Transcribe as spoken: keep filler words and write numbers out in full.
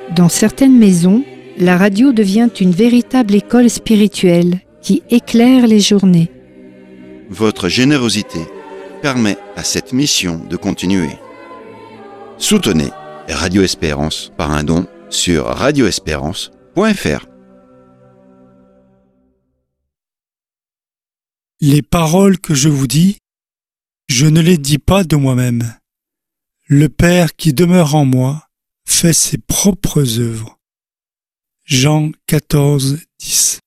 Dans certaines maisons, la radio devient une véritable école spirituelle qui éclaire les journées. Votre générosité permet à cette mission de continuer. Soutenez Radio Espérance par un don sur radio espérance point f r. Les paroles que je vous dis, je ne les dis pas de moi-même. Le Père qui demeure en moi fait ses propres œuvres. Jean quatorze, dix.